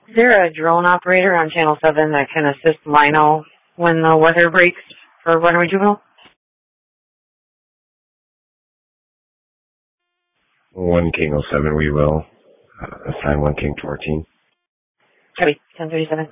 Is there a drone operator on Channel 7 that can assist Lino when the weather breaks for Runaway Juvenile? 1 King 07, we will assign 1 King 14. Copy, 1037.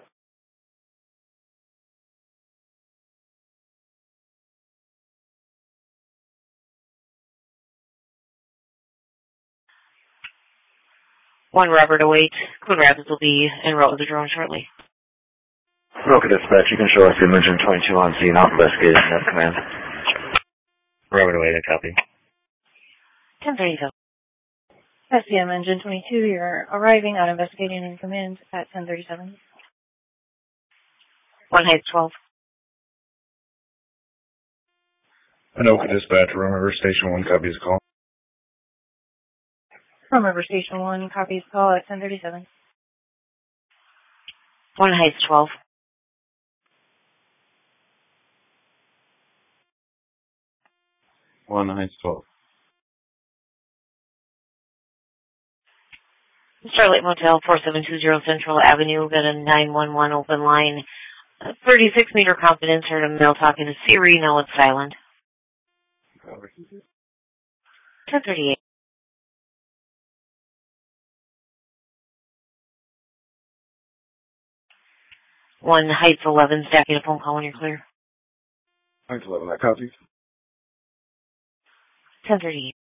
One Robert await. Coon Rapids will be en route with the drone shortly. Roca Dispatch, you can show us the Engine 22 on scene, out investigating, have command. Robert await, I copy. 1037. SCM Engine 22, you're arriving out investigating in command at 1037. 1 Heights 12. Anoka Dispatch, Room River Station 1, copies call. From River Station 1, copies call at 1037. 1 Heights 12. One Heights 12. Starlight Motel, 4720 Central Avenue, got a 911 open line. 36-meter confidence, heard a male talking to Siri, now it's silent. 1038. 1 Heights 11, stacking a phone call when you're clear. Heights 11, I copy. 1038.